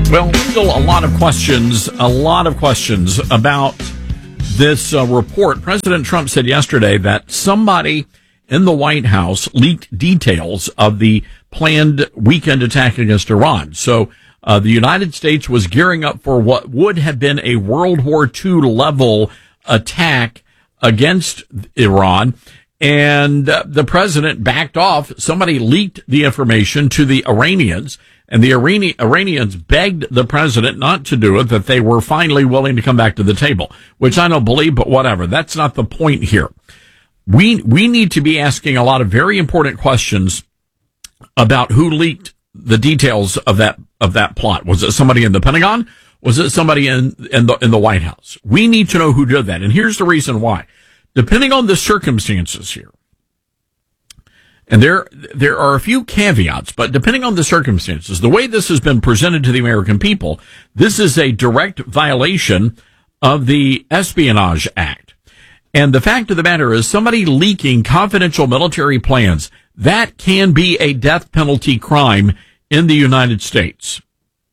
Well, still a lot of questions about this report. President Trump said yesterday that somebody in the White House leaked details of the planned weekend attack against Iran. So the United States was gearing up for what would have been a World War II level attack against Iran. And the president backed off. Somebody leaked the information to the Iranians, and the Iranians begged the president not to do it, that they were finally willing to come back to the table, which I don't believe, but whatever. That's not the point here. We need to be asking a lot of very important questions about who leaked the details of that plot. Was it somebody in the Pentagon? Was it somebody in the White House? We need to know who did that. And here's the reason why. Depending on the circumstances here, and there are a few caveats, but depending on the circumstances, the way this has been presented to the American people, this is a direct violation of the Espionage Act. And the fact of the matter is, somebody leaking confidential military plans, that can be a death penalty crime in the United States.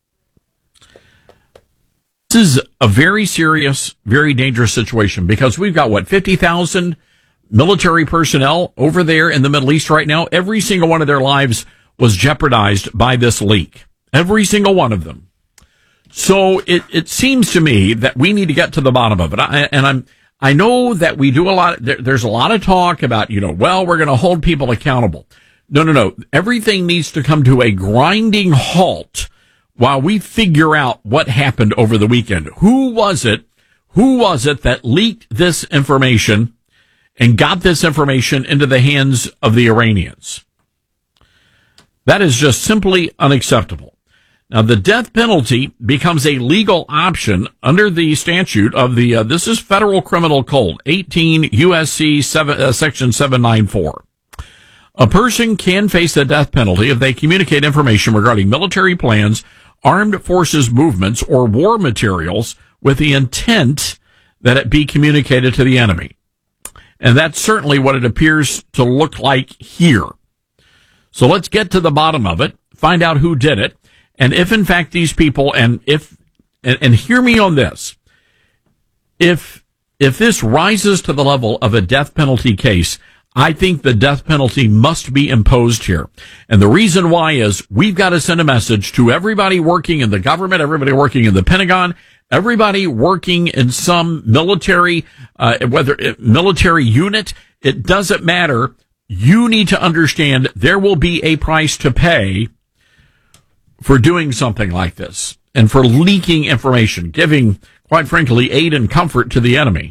This is a very serious, very dangerous situation because we've got, 50,000 military personnel over there in the Middle East right now. Every single one of their lives was jeopardized by this leak. Every single one of them. So it seems to me that we need to get to the bottom of it. I know that we do a lot. There's a lot of talk about, we're going to hold people accountable. No. Everything needs to come to a grinding halt while we figure out what happened over the weekend. Who was it that leaked this information and got this information into the hands of the Iranians? That is just simply unacceptable. Now, the death penalty becomes a legal option under the statute of this is Federal Criminal Code, 18 U.S.C. Section 794. A person can face the death penalty if they communicate information regarding military plans, armed forces movements, or war materials with the intent that it be communicated to the enemy. And that's certainly what it appears to look like here. So let's get to the bottom of it, find out who did it, and if in fact these people, and hear me on this, if this rises to the level of a death penalty case, I think the death penalty must be imposed here. And the reason why is we've got to send a message to everybody working in the government, everybody working in the Pentagon, everybody working in some military, military unit. It doesn't matter. You need to understand there will be a price to pay for doing something like this and for leaking information, giving, quite frankly, aid and comfort to the enemy.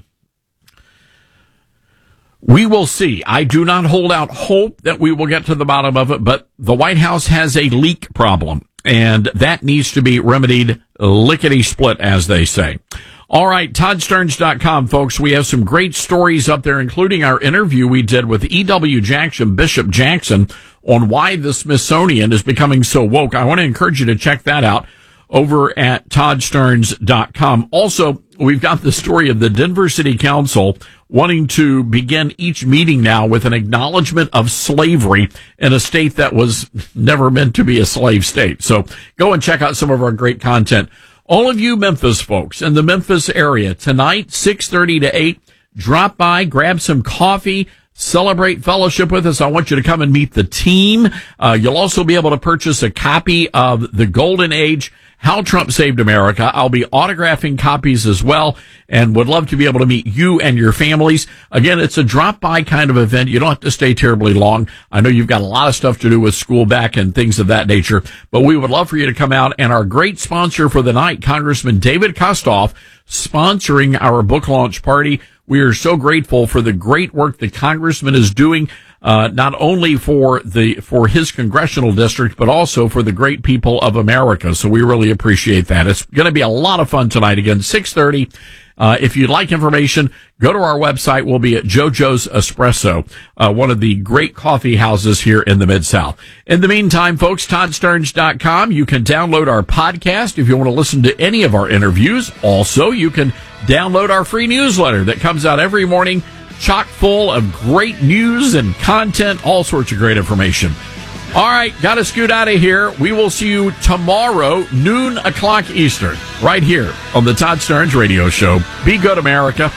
We will see. I do not hold out hope that we will get to the bottom of it, but the White House has a leak problem, and that needs to be remedied lickety-split, as they say. All right, ToddStearns.com, folks. We have some great stories up there, including our interview we did with E.W. Jackson, Bishop Jackson, on why the Smithsonian is becoming so woke. I want to encourage you to check that out over at ToddStearns.com. Also, we've got the story of the Denver City Council wanting to begin each meeting now with an acknowledgement of slavery in a state that was never meant to be a slave state. So go and check out some of our great content. All of you Memphis folks in the Memphis area, tonight, 6:30 to 8, drop by, grab some coffee, celebrate fellowship with us. I want you to come and meet the team. You'll also be able to purchase a copy of The Golden Age, How Trump Saved America. I'll be autographing copies as well and would love to be able to meet you and your families. Again, it's a drop-by kind of event. You don't have to stay terribly long. I know you've got a lot of stuff to do with school back and things of that nature, but we would love for you to come out. And our great sponsor for the night, Congressman David Kostoff, sponsoring our book launch party. We are so grateful for the great work the Congressman is doing, not only for his congressional district, but also for the great people of America. So we really appreciate that. It's going to be a lot of fun tonight. Again, 6:30. If you'd like information, go to our website. We'll be at JoJo's Espresso, one of the great coffee houses here in the Mid-South. In the meantime, folks, ToddStearns.com. You can download our podcast if you want to listen to any of our interviews. Also, you can download our free newsletter that comes out every morning, chock full of great news and content, all sorts of great information. All right, got to scoot out of here. We will see you tomorrow, noon o'clock Eastern, right here on the Todd Starnes Radio Show. Be good, America.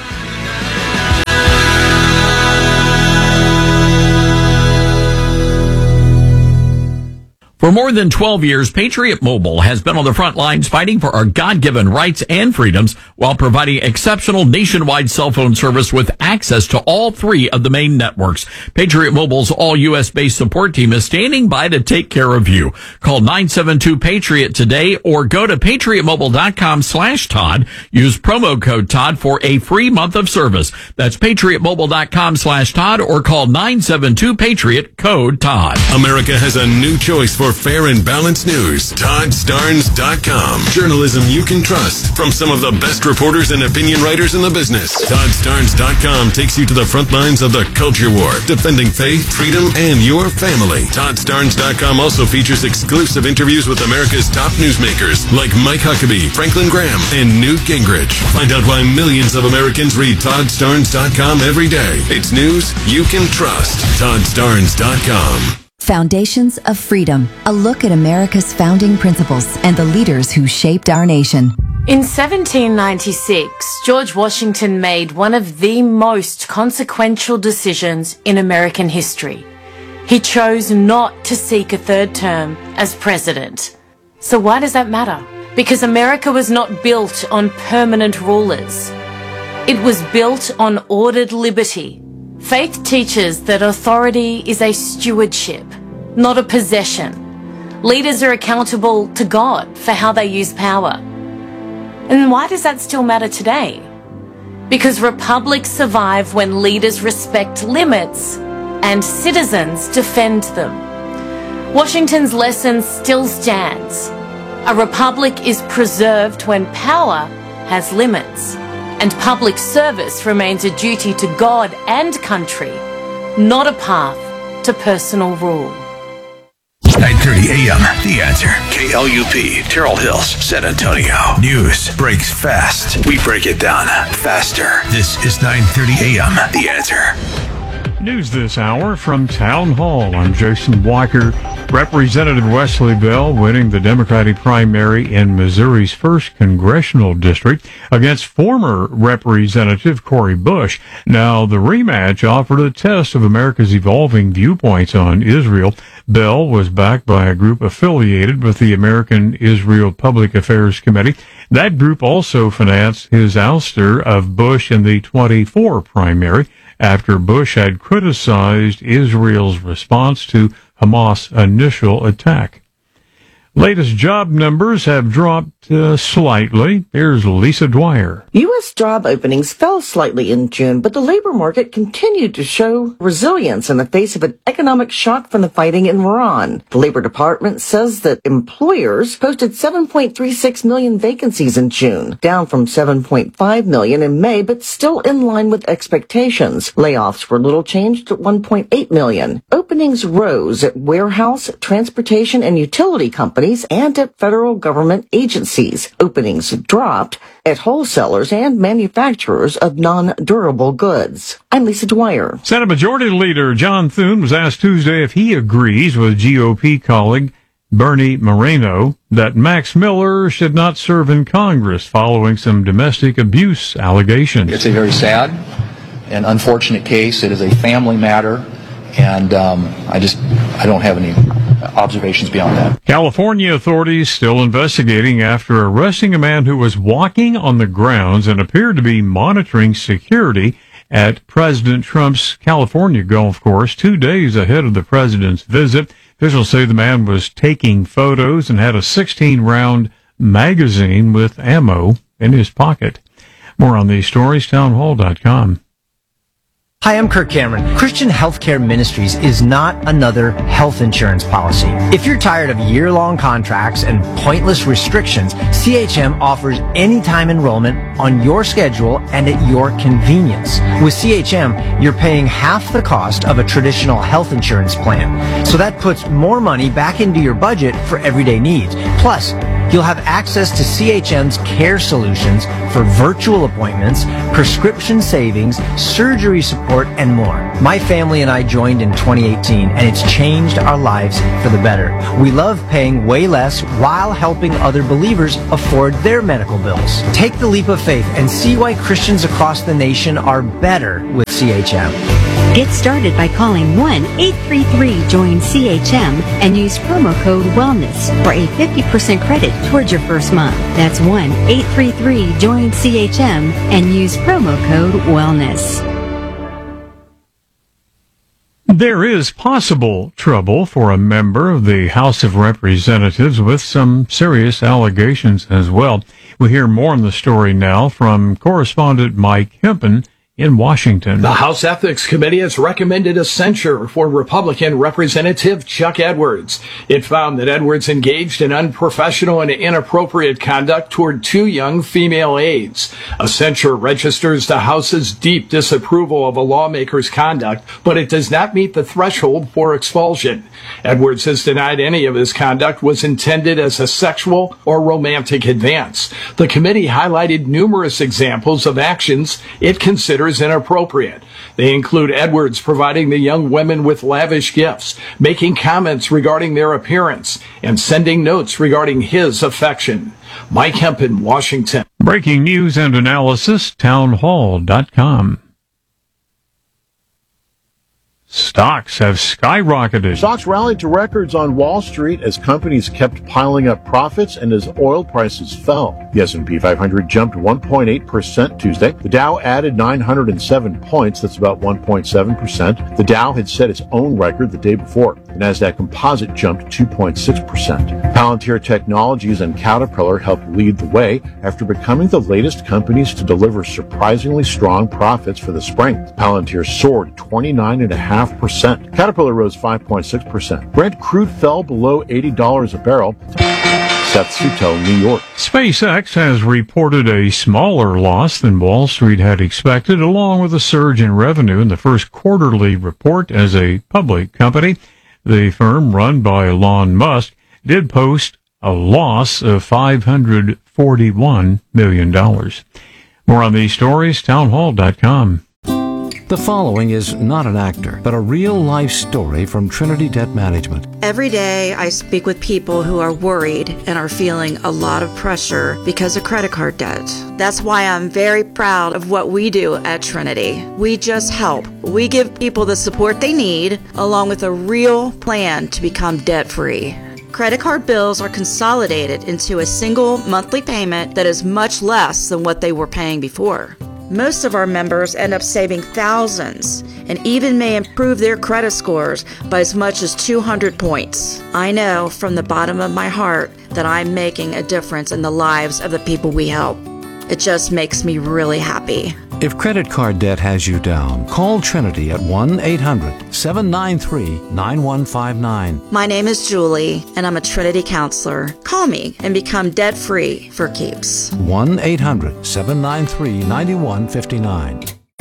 For more than 12 years, Patriot Mobile has been on the front lines fighting for our God-given rights and freedoms while providing exceptional nationwide cell phone service with access to all three of the main networks. Patriot Mobile's all-U.S.-based support team is standing by to take care of you. Call 972-PATRIOT today or go to patriotmobile.com/Todd. Use promo code Todd for a free month of service. That's patriotmobile.com/Todd or call 972-PATRIOT, code Todd. America has a new choice for fair and balanced news. ToddStarnes.com. Journalism you can trust from some of the best reporters and opinion writers in the business. ToddStarnes.com takes you to the front lines of the culture war, defending faith, freedom, and your family. ToddStarnes.com also features exclusive interviews with America's top newsmakers like Mike Huckabee, Franklin Graham, and Newt Gingrich. Find out why millions of Americans read ToddStarnes.com every day. It's news you can trust. ToddStarnes.com. Foundations of Freedom, a look at America's founding principles and the leaders who shaped our nation. In 1796, George Washington made one of the most consequential decisions in American history. He chose not to seek a third term as president. So why does that matter? Because America was not built on permanent rulers. It was built on ordered liberty. Faith teaches that authority is a stewardship, not a possession. Leaders are accountable to God for how they use power. And why does that still matter today? Because republics survive when leaders respect limits and citizens defend them. Washington's lesson still stands. A republic is preserved when power has limits. And public service remains a duty to God and country, not a path to personal rule. 9:30 a.m. The Answer. KLUP, Terrell Hills, San Antonio. News breaks fast. We break it down faster. This is 9:30 a.m. The Answer. News this hour from Town Hall. I'm Jason Walker. Representative Wesley Bell winning the Democratic primary in Missouri's 1st congressional district against former Representative Cori Bush. Now, the rematch offered a test of America's evolving viewpoints on Israel. Bell was backed by a group affiliated with the American Israel Public Affairs Committee. That group also financed his ouster of Bush in the 24 primary after Bush had criticized Israel's response to Hamas' initial attack. Latest job numbers have dropped slightly. Here's Lisa Dwyer. U.S. job openings fell slightly in June, but the labor market continued to show resilience in the face of an economic shock from the fighting in Iran. The Labor Department says that employers posted 7.36 million vacancies in June, down from 7.5 million in May, but still in line with expectations. Layoffs were little changed at 1.8 million. Openings rose at warehouse, transportation, and utility companies and at federal government agencies. Openings dropped at wholesalers and manufacturers of non-durable goods. I'm Lisa Dwyer. Senate Majority Leader John Thune was asked Tuesday if he agrees with GOP colleague Bernie Moreno that Max Miller should not serve in Congress following some domestic abuse allegations. It's a very sad and unfortunate case. It is a family matter, and I don't have any observations beyond that. California authorities still investigating after arresting a man who was walking on the grounds and appeared to be monitoring security at President Trump's California golf course 2 days ahead of the president's visit. Officials say the man was taking photos and had a 16-round magazine with ammo in his pocket. More on these stories, townhall.com. Hi, I'm Kirk Cameron. Christian Healthcare Ministries is not another health insurance policy. If you're tired of year-long contracts and pointless restrictions, CHM offers anytime enrollment on your schedule and at your convenience. With CHM, you're paying half the cost of a traditional health insurance plan. So that puts more money back into your budget for everyday needs. Plus, You'll have access to CHM's care solutions for virtual appointments, prescription savings, surgery support, and more. My family and I joined in 2018, and it's changed our lives for the better. We love paying way less while helping other believers afford their medical bills. Take the leap of faith and see why Christians across the nation are better with CHM. Get started by calling 1-833-JOIN-CHM and use promo code WELLNESS for a 50% credit towards your first month. That's 1-833-JOIN-CHM and use promo code WELLNESS. There is possible trouble for a member of the House of Representatives with some serious allegations as well. We hear more on the story now from correspondent Mike Hempen in Washington. The House Ethics Committee has recommended a censure for Republican Representative Chuck Edwards. It found that Edwards engaged in unprofessional and inappropriate conduct toward 2 young female aides. A censure registers the House's deep disapproval of a lawmaker's conduct, but it does not meet the threshold for expulsion. Edwards has denied any of his conduct was intended as a sexual or romantic advance. The committee highlighted numerous examples of actions it considers inappropriate. They include Edwards providing the young women with lavish gifts, making comments regarding their appearance, and sending notes regarding his affection. Mike Hempen, Washington. Breaking news and analysis, townhall.com. Stocks have skyrocketed. Stocks rallied to records on Wall Street as companies kept piling up profits and as oil prices fell. The S&P 500 jumped 1.8% Tuesday. The Dow added 907 points. That's about 1.7%. The Dow had set its own record the day before. The Nasdaq Composite jumped 2.6%. Palantir Technologies and Caterpillar helped lead the way after becoming the latest companies to deliver surprisingly strong profits for the spring. Palantir soared 29.5%. Caterpillar rose 5.6%. Brent crude fell below $80 a barrel. Seth Sutel, New York. SpaceX has reported a smaller loss than Wall Street had expected, along with a surge in revenue in the first quarterly report as a public company. The firm, run by Elon Musk, did post a loss of $541 million. More on these stories, townhall.com. The following is not an actor, but a real-life story from Trinity Debt Management. Every day I speak with people who are worried and are feeling a lot of pressure because of credit card debt. That's why I'm very proud of what we do at Trinity. We just help. We give people the support they need, along with a real plan to become debt-free. Credit card bills are consolidated into a single monthly payment that is much less than what they were paying before. Most of our members end up saving thousands and even may improve their credit scores by as much as 200 points. I know from the bottom of my heart that I'm making a difference in the lives of the people we help. It just makes me really happy. If credit card debt has you down, call Trinity at 1-800-793-9159. My name is Julie, and I'm a Trinity counselor. Call me and become debt-free for keeps. 1-800-793-9159.